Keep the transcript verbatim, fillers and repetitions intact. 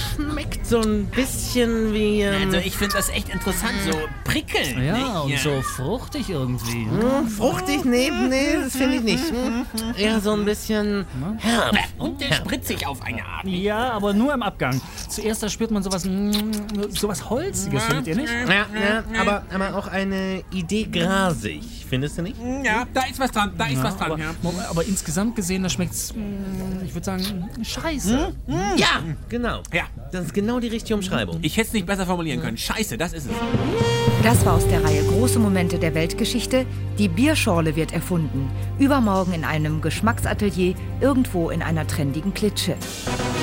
schmeckt so ein bisschen wie... Ähm, Also ich finde das echt interessant, so prickelnd. Ja, und nicht? so fruchtig irgendwie. hm, fruchtig, nee, nee, das finde ich nicht. Hm, eher so ein bisschen herb. Und der spritzig auf eine Art. Ja, aber nur im Abgang. Zuerst da spürt man sowas, mm, sowas Holziges, findet ihr nicht? Ja, ja, aber, aber auch eine Idee grasig, findest du nicht? Ja, da ist was dran, da ist was dran. Aber, Ja. aber insgesamt gesehen, da schmeckt's, mm, ich würde sagen, scheiße. Ja, genau. Ja. Das ist genau die richtige Umschreibung. Ich hätte es nicht besser formulieren können. Scheiße, das ist es. Das war aus der Reihe Große Momente der Weltgeschichte. Die Bierschorle wird erfunden. Übermorgen in einem Geschmacksatelier, irgendwo in einer trendigen Klitsche.